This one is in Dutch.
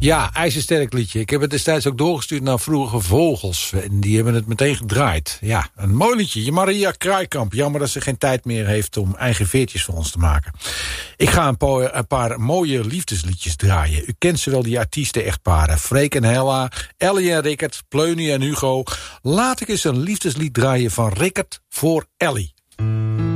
Ja, ijzersterk liedje. Ik heb het destijds ook doorgestuurd naar Vroege Vogels. En die hebben het meteen gedraaid. Ja, een mooi liedje. Maria Kraaikamp. Jammer dat ze geen tijd meer heeft om eigen veertjes voor ons te maken. Ik ga een paar mooie liefdesliedjes draaien. U kent ze wel, die artiesten-echtparen. Freek en Hella, Ellie en Rickert, Pleunie en Hugo. Laat ik eens een liefdeslied draaien van Rickert voor Ellie.